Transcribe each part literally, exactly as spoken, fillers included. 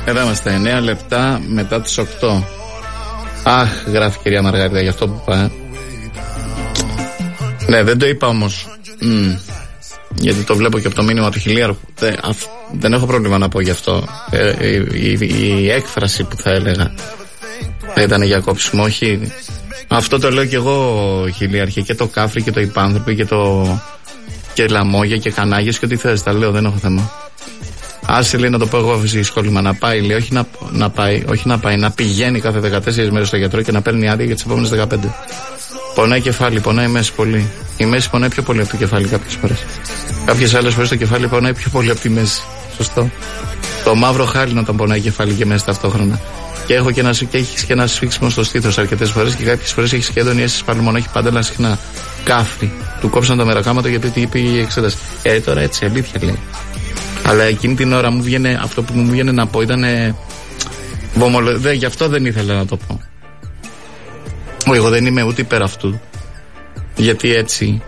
Εδώ είμαστε, εννέα λεπτά μετά τις οκτώ. Αχ, γράφει η κυρία Μαργαρίτα για αυτό που είπα. Ναι, δεν το είπα όμως. Mm. Γιατί το βλέπω και από το μήνυμα του χιλιάρχου. Δεν, αφ, δεν έχω πρόβλημα να πω γι' αυτό. Ε, η, η, η έκφραση που θα έλεγα δεν ήταν για κόψιμο, όχι. Αυτό το λέω και εγώ, χιλιάρχη. Και το κάφρι και το υπάνθρωποι και το. Και λαμόγια και κανάγες και ό,τι θες. Τα λέω, δεν έχω θέμα. Άσε, λέει, να το πω εγώ φυσική σχόλημα. Να πάει, λέει, όχι να, να πάει, όχι να πάει, να πηγαίνει κάθε δεκατέσσερις μέρες στο γιατρό και να παίρνει άδεια για τις επόμενες δεκαπέντε. Πονάει κεφάλι, πονάει η μέση πολύ. Η μέση πονάει πιο πολύ από το κεφάλι κάποιες φορές. Κάποιες άλλες φορές το κεφάλι πονάει πιο πολύ από τη μέση. Σωστό. Το μαύρο χάλι να τον πονάει κεφάλι και μέση ταυτόχρονα. Και, έχω και, ένα, και έχεις και ένα σφίξιμο στο στήθος αρκετές φορές και κάποιες φορές έχεις και έντονη αίσθηση παλμών. Όχι πάντα, αλλά συχνά. Κάφρι. Του κόψαν το μεροκάματο γιατί τι είπε η εξέταση. Ε, τώρα έτσι, αλήθεια λέει. Αλλά εκείνη την ώρα μου βγαίνει, αυτό που μου βγαίνει να πω ήταν. Βομολο... Δε, γι' αυτό δεν ήθελα να το πω. Εγώ δεν είμαι ούτε υπέρ αυτού. Γιατί έτσι.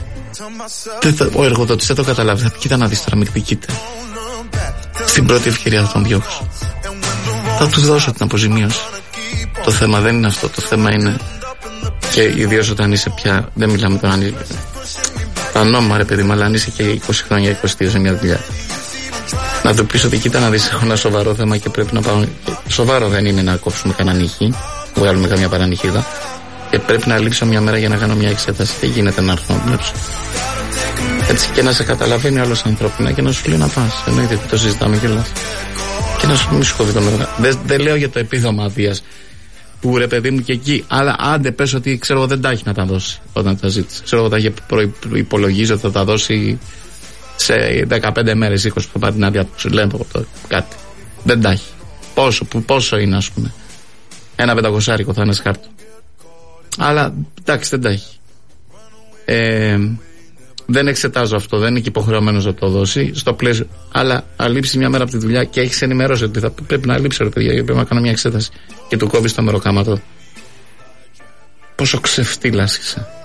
Θα, ο εργοδότης δεν το καταλάβει. Θα πει: κοίτα να δεις τώρα, με κοίτα. Στην πρώτη ευκαιρία θα τον διώξω. Θα του δώσω την αποζημίωση. Το θέμα δεν είναι αυτό. Το θέμα είναι. Και ιδίως όταν είσαι πια. Δεν μιλάμε τώρα αν είσαι. Τα νόμα, ρε παιδί μου, αλλά αν είσαι και είκοσι χρόνια, είκοσι δύο σε μια δουλειά. Να του πεις ότι κοίτα να δεις, έχω ένα σοβαρό θέμα και πρέπει να πάω. Σοβαρό δεν είναι να κόψουμε κανένα νύχι, βγάλουμε καμιά παρανυχίδα. Και πρέπει να λείψω μια μέρα για να κάνω μια εξέταση. Δεν γίνεται να έρθω να δουλέψω. Έτσι και να σε καταλαβαίνει άλλος ανθρώπινα και να σου λέει να πας. Εννοείται ότι το συζητάμε κιόλας. Και να σου πει: μη σου κόβει το μέρο. Δεν δε λέω για το επίδομα αδείας. Που ρε παιδί μου και εκεί. Αλλά άντε πες ότι ξέρω εγώ δεν τα έχει να τα δώσει όταν τα ζήτησε. Ξέρω εγώ τα έχει προϋπολογίζει ότι θα τα δώσει σε δεκαπέντε μέρες, είκοσι που θα πάρει την άδεια του. Λένε το κάτι. Δεν τα έχει. Πόσο, που, πόσο είναι, ας πούμε. Ένα πεντακοσάρικο θα είναι σκάρτο. Αλλά εντάξει, δεν τα έχει. Ε, δεν εξετάζω αυτό, δεν είναι και υποχρεωμένος να το δώσει. Στο πλαίσιο. Αλλά αν λείψει μια μέρα από τη δουλειά και έχει ενημερώσει ότι θα πρέπει να λείψει, ρε παιδιά, γιατί πρέπει να κάνω μια εξέταση και του κόβει το μεροκάματο. Πόσο ξεφτύλας είσαι.